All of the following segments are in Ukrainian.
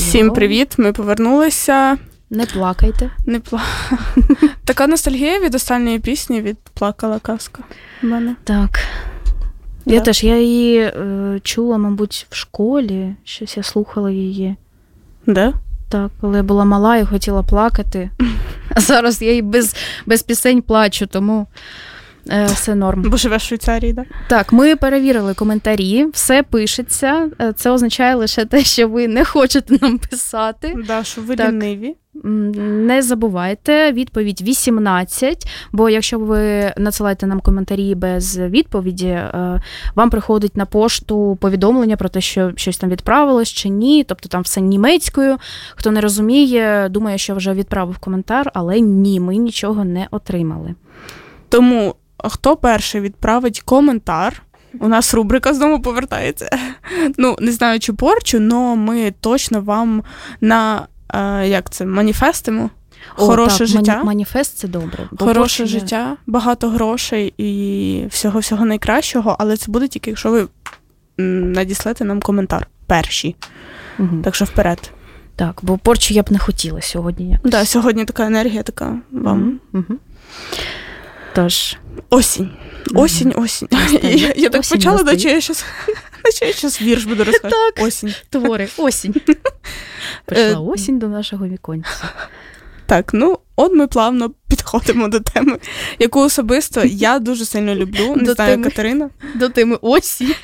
Всім привіт, ми повернулися. Не плакайте. Така ностальгія від останньої пісні, від «Плакала казка» в мене. Так. Да. Я її чула, мабуть, в школі, щось я слухала її. Да? Так, коли я була мала і хотіла плакати. А зараз я і без пісень плачу, тому все норм. Бо живеш в Швейцарії, так? Так, ми перевірили коментарі, все пишеться. Це означає лише те, що ви не хочете нам писати. Да, що ви ліниві. Не забувайте, відповідь 18, бо якщо ви надсилаєте нам коментарі без відповіді, вам приходить на пошту повідомлення про те, що щось там відправилось чи ні, тобто там все німецькою. Хто не розуміє, думає, що вже відправив коментар, але ні, ми нічого не отримали. Тому хто перший відправить коментар, у нас рубрика знову повертається. Не знаю, чи порчу, але ми точно вам маніфестимо. Хороше життя. Маніфест – це добре. Хороше життя, багато грошей і всього-всього найкращого, але це буде тільки, якщо ви надіслете нам коментар перші. Угу. Так що вперед. Так, бо порчу я б не хотіла сьогодні. Так, сьогодні така енергія така вам. Угу. Тож. Осінь. Я так почала, наче я щас вірш буду розказати. Так, осінь. Твори. Осінь. Прийшла осінь до нашого віконця. Так, от ми плавно підходимо до теми, яку особисто я дуже сильно люблю. Не знаю, Катерина. До теми осінь.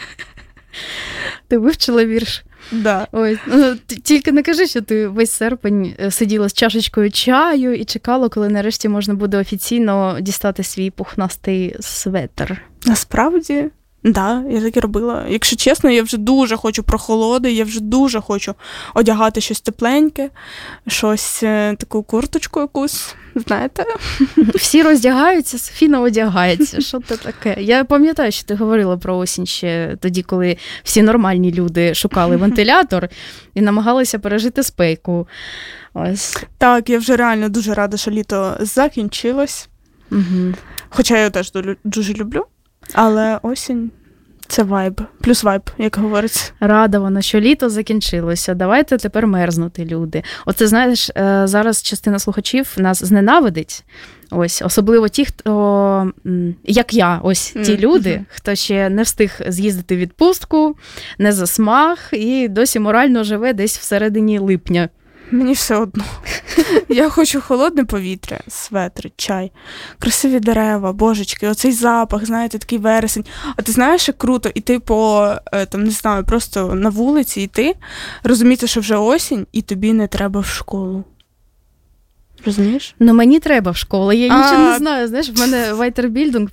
Ти вивчила вірш? Да. Ой, тільки не кажи, що ти весь серпень сиділа з чашечкою чаю і чекала, коли нарешті можна буде офіційно дістати свій пухнастий светр. Насправді, да, я так і робила. Якщо чесно, я вже дуже хочу прохолоди, я вже дуже хочу одягати щось тепленьке, щось, таку курточку якусь, знаєте. Всі роздягаються, Софіна одягається. Що це таке? Я пам'ятаю, що ти говорила про осінь ще тоді, коли всі нормальні люди шукали вентилятор і намагалися пережити спеку. Ось. Так, я вже реально дуже рада, що літо закінчилось. Угу. Хоча я теж дуже люблю. Але осінь – це вайб. Плюс вайб, як говориться. Рада вона, що літо закінчилося. Давайте тепер мерзнути, люди. Оце, знаєш, зараз частина слухачів нас зненавидить. Ось, особливо ті, хто, як я, ось ті люди, хто ще не встиг з'їздити в відпустку, не засмаг і досі морально живе десь всередині липня. Мені все одно. Я хочу холодне повітря, светр, чай, красиві дерева, божечки, оцей запах, знаєте, такий вересень. А ти знаєш, як круто іти просто на вулиці йти, розуміти, що вже осінь, і тобі не треба в школу. Розумієш? Мені треба в школу, я нічого не знаю, знаєш, в мене вайтербільдинг,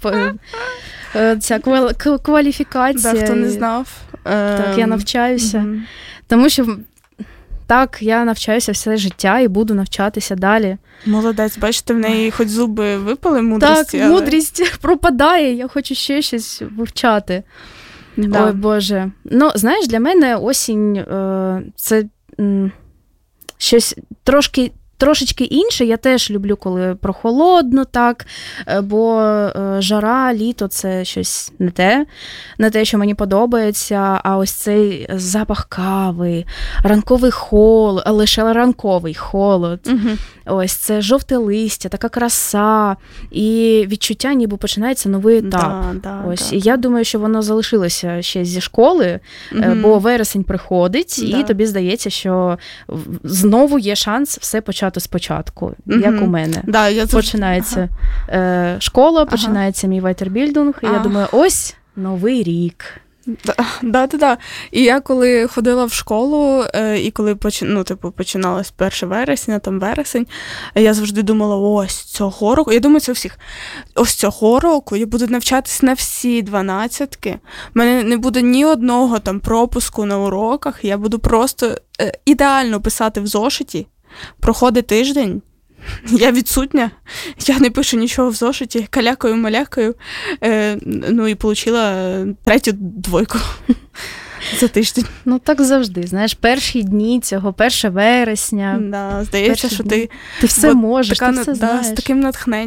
ця кваліфікація. Да, хто не знав. Так, я навчаюся, тому що так, я навчаюся все життя і буду навчатися далі. Молодець, бачите, в неї хоч зуби випали мудрості. Так, мудрість пропадає, я хочу ще щось вивчати. Да. Ой, Боже. Знаєш, для мене осінь це щось трошечки інше. Я теж люблю, коли прохолодно, так, бо жара, літо – це щось не те, що мені подобається, а ось цей запах кави, ранковий холод, лише ранковий холод, ось це жовте листя, така краса і відчуття, ніби починається новий етап. Ось. І я думаю, що воно залишилося ще зі школи, бо вересень приходить, і тобі здається, що знову є шанс все почати спочатку, як у мене. Да, починається школа, починається мій вайтербільдинг, і я думаю, ось новий рік. Да. І я коли ходила в школу, і коли починалось 1 вересня, там вересень, я завжди думала, ось цього року, я думаю, це у всіх, ось цього року я буду навчатись на всі 12-ки, в мене не буде ні одного там пропуску на уроках, я буду просто ідеально писати в зошиті, проходить тиждень, я відсутня, я не пишу нічого в зошиті, калякаю-малякаю, і отримала 3 двойку за тиждень. Так завжди, знаєш, перші дні цього, 1 вересня. Да, здається, що ти все можеш, ти все знаєш. З таким натхненням.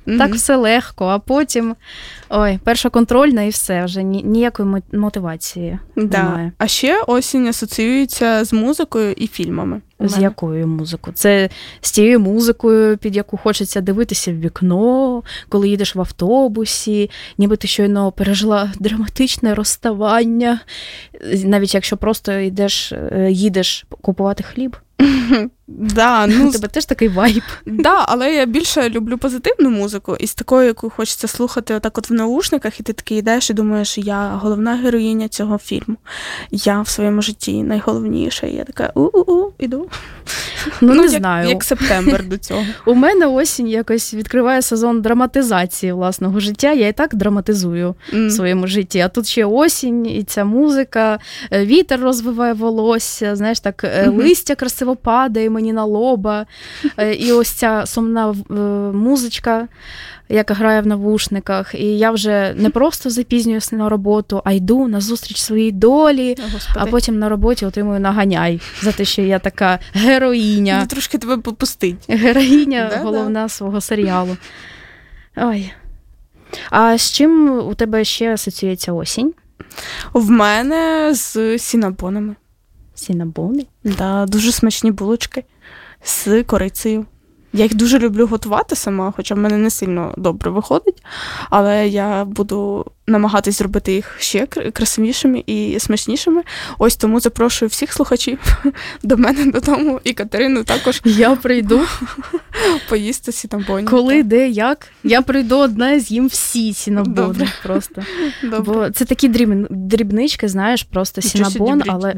так все легко, а потім, першоконтрольна і все, вже ніякої мотивації немає. А ще осінь асоціюється з музикою і фільмами. З якою музикою? Це з тією музикою, під яку хочеться дивитися в вікно, коли їдеш в автобусі, ніби ти щойно пережила драматичне розставання, навіть якщо просто їдеш купувати хліб. Да, у тебе теж такий вайб. Да, але я більше люблю позитивну музику, і з такою, яку хочеться слухати отак от в наушниках, і ти такий йдеш і думаєш, я головна героїня цього фільму. Я в своєму житті найголовніша. І я така іду. Не знаю. Як септембр до цього. У мене осінь якось відкриває сезон драматизації власного життя. Я і так драматизую в своєму житті. А тут ще осінь, і ця музика, вітер розвиває волосся, знаєш, так, листя красиво падає мені на лоба. І ось ця сумна музичка, яка грає в навушниках. І я вже не просто запізнююся на роботу, а йду на зустріч своїй долі, а потім на роботі отримую наганяй за те, що я така героїня. Трошки тебе попустить. Героїня головна свого серіалу. Ой. А з чим у тебе ще асоціюється осінь? В мене з сінабонами. Сінабони? Да, дуже смачні булочки з корицею. Я їх дуже люблю готувати сама, хоча в мене не сильно добре виходить, але я буду намагатись зробити їх ще красивішими і смачнішими. Ось тому запрошую всіх слухачів до мене додому, і Катерину також. Я прийду поїсти сінабонів. Коли, де, як. Я прийду одна, з'їм всі сінабони просто. Добре. Бо це такі дрібнички, знаєш, просто сінабон, але...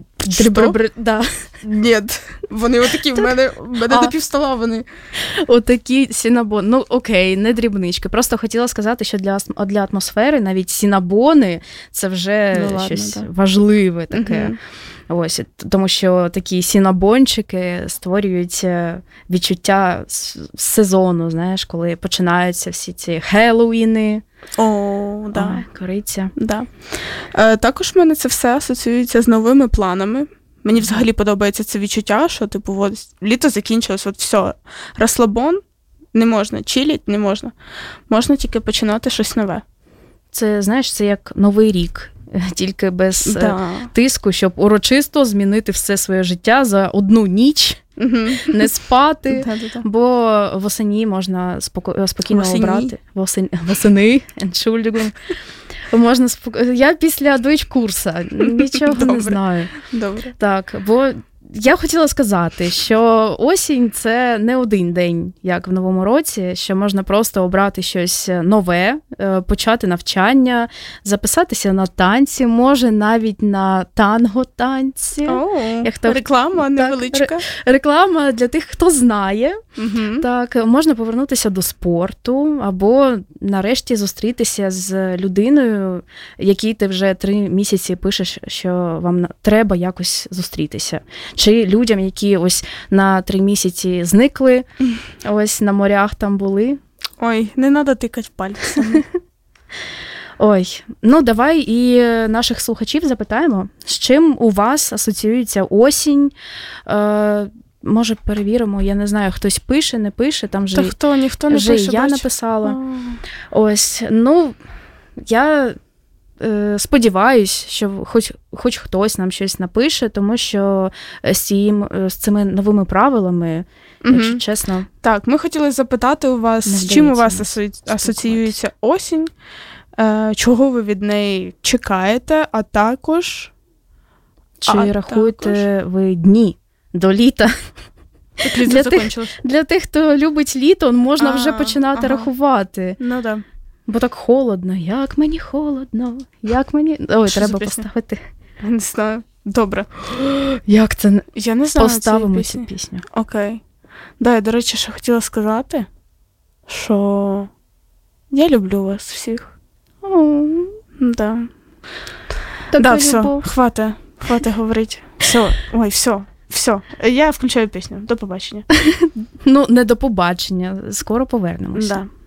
Да. Ні, вони отакі, в мене до півстола вони. Отакі сінабони. Ну, окей, не дрібнички. Просто хотіла сказати, що для атмосфери навіть сінабони – це вже щось важливе таке. Ось, тому що такі сінабончики створюють відчуття сезону, знаєш, коли починаються всі ці Хеллоуіни. Да. Кориця. Да. Також в мене це все асоціюється з новими планами. Мені взагалі подобається це відчуття, що, типу, літо закінчилось, все, розслабон, не можна, чиліть не можна. Можна тільки починати щось нове. Це, знаєш, це як Новий рік, тільки без тиску, щоб урочисто змінити все своє життя за одну ніч, не спати, бо восені можна спокійно обрати. Восени, Entschuldigung. Можна Я після дойчкурса нічого не знаю. Добре. Так, бо я хотіла сказати, що осінь – це не один день, як в Новому році, що можна просто обрати щось нове, почати навчання, записатися на танці, може навіть на танго-танці. Реклама невеличка. Реклама для тих, хто знає. Так, можна повернутися до спорту, або нарешті зустрітися з людиною, якій ти вже 3 місяці пишеш, що вам треба якось зустрітися. Чи людям, які ось на 3 місяці зникли, ось на морях там були. Ой, не треба тикати пальцями. Ой, давай і наших слухачів запитаємо, з чим у вас асоціюється осінь. Може, перевіримо, я не знаю, хтось пише, не пише, там же ніхто не пише. Я написала. Ось, я сподіваюсь, що хоч хтось нам щось напише, тому що з цими новими правилами, якщо чесно... Так, ми хотіли запитати у вас, з чим у вас асоціюється осінь, чого ви від неї чекаєте, а також... Чи рахуєте ви дні до літа? Для тих, хто любить літо, можна вже починати рахувати. Ну, так. Бо так холодно. Як мені холодно. Як мені... Ой, що треба поставити. Я не знаю. Добре. Як це? Я не знаю. Поставимо цю пісню. Окей. Да, я, до речі, ще хотіла сказати, що я люблю вас всіх. Да. Да, все, хватить говорити. Все. Я включаю пісню. До побачення. Не до побачення. Скоро повернемося. Да.